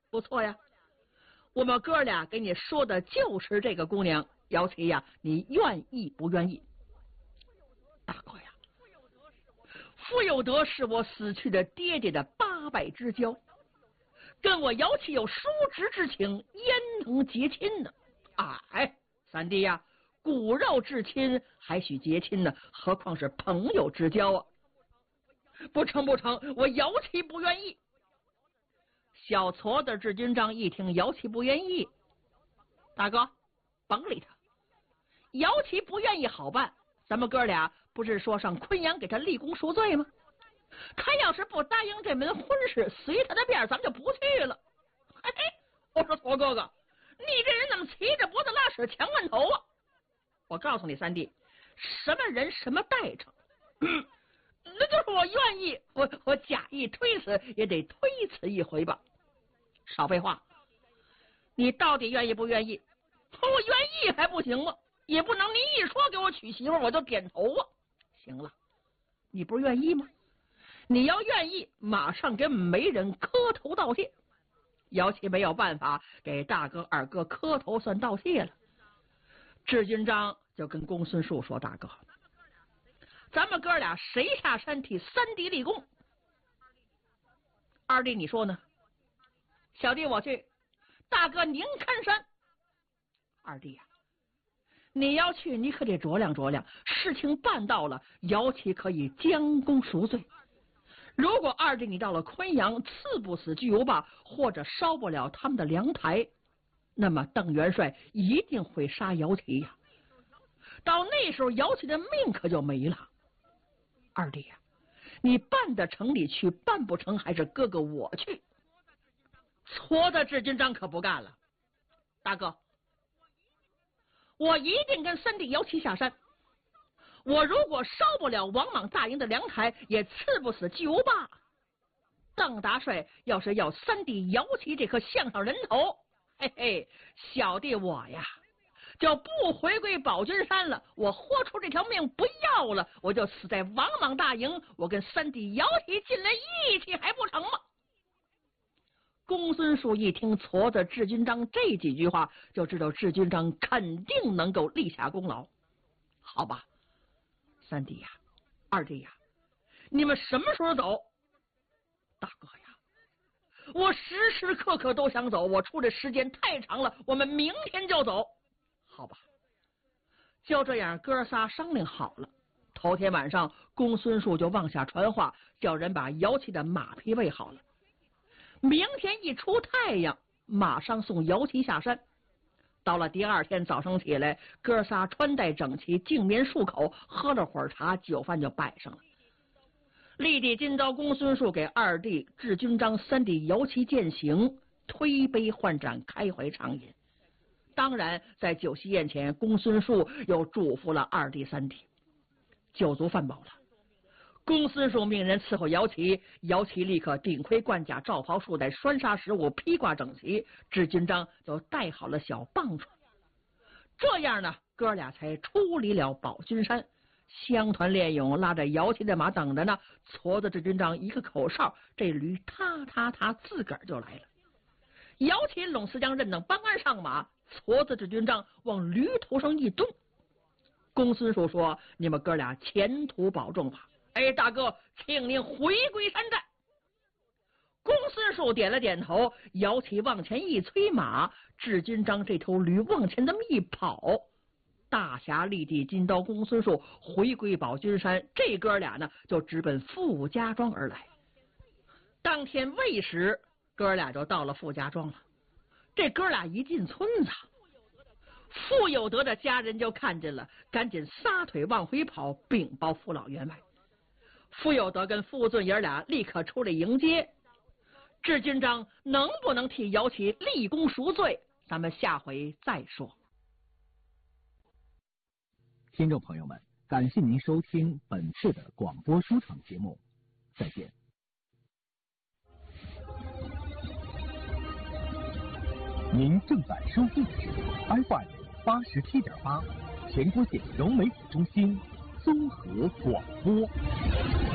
不错呀，我们哥俩给你说的就是这个姑娘姚琪呀，你愿意不愿意？大哥呀，傅有德是我死去的爹爹的八拜之交，跟我姚琪有叔侄之情，焉能结亲呢？哎，三弟呀，骨肉至亲还许结亲呢，何况是朋友之交啊！不成，我姚琪不愿意。小矬子志军章一听姚琪不愿意，大哥甭理他，姚琪不愿意好办，咱们哥俩不是说上昆阳给他立功赎罪吗？他要是不答应这门婚事，随他的便咱们就不去了。嘿，我说矬哥哥，你这人怎么骑着脖子拉屎抢馒头啊？我告诉你三弟，什么人什么代称，那就是我愿意，我假意推辞也得推辞一回吧。少废话，你到底愿意不愿意？我愿意还不行吗？也不能你一说给我娶媳妇我就点头啊。行了，你不是愿意吗？你要愿意，马上给媒人磕头道谢。姚琪没有办法给大哥二哥磕头算道谢了。志军章就跟公孙述说：“大哥，咱们哥俩谁下山替三弟立功？二弟你说呢？小弟我去，大哥您看山。二弟呀，你要去，你可得酌量酌量，事情办到了，姚琪可以将功赎罪。如果二弟你到了昆阳，刺不死巨无霸，或者烧不了他们的凉台，那么邓元帅一定会杀姚琪呀。到那时候，姚琪的命可就没了。二弟呀，你办得成你去，办不成还是哥哥我去。”矬子志军章可不干了，大哥，我一定跟三弟姚琪下山。我如果烧不了王莽大营的凉台，也刺不死巨无霸。邓大帅要是要三弟姚琪这颗项上人头，嘿嘿，小弟我呀就不回归宝君山了，我豁出这条命不要了，我就死在王莽大营，我跟三弟姚琪进来义气还不成吗？公孙述一听矬子志军章这几句话，就知道志军章肯定能够立下功劳。好吧，三弟呀，二弟呀，你们什么时候走？大哥呀，我时时刻刻都想走，我出的时间太长了，我们明天就走。好吧，就这样，哥仨商量好了。头天晚上，公孙述就往下传话，叫人把姚琪的马匹喂好了。明天一出太阳，马上送姚琪下山。到了第二天早上起来，哥仨穿戴整齐，净面漱口，喝了会儿茶，酒饭就摆上了。立地金刀公孙述给二弟志军章、三弟姚琪饯行，推杯换盏，开怀畅饮。当然，在酒席宴前，公孙述又嘱咐了二弟三弟。酒足饭饱了，公孙述命人伺候姚琪，姚琪立刻顶盔贯甲，罩袍束带，拴纱食物，披挂整齐。志军章就带好了小棒槌。这样呢，哥俩才出离了宝君山。乡团练勇拉着姚琪的马等着呢，矬子志军章一个口哨，这驴他自个儿就来了。姚琪拢四将认等帮鞍上马，矬子志军章往驴头上一蹲。公孙述说：“你们哥俩前途保重吧。哎，大哥，请您回归山寨。”公孙述点了点头，姚琪往前一催马，志军章这头驴往前这么一跑，大侠立地金刀公孙述回归宝君山，这哥俩呢就直奔傅家庄而来。当天未时，哥俩就到了傅家庄了。这哥俩一进村子，傅有德的家人就看见了，赶紧撒腿往回跑，禀报傅老员外。傅有德跟傅俊爷俩立刻出来迎接。志军章能不能替姚琪立功赎罪，咱们下回再说。 听众朋友们，感谢您收听本次的广播书场节目，再见。您正在收听的是 FM87.8 全国县融媒体中心综合广播。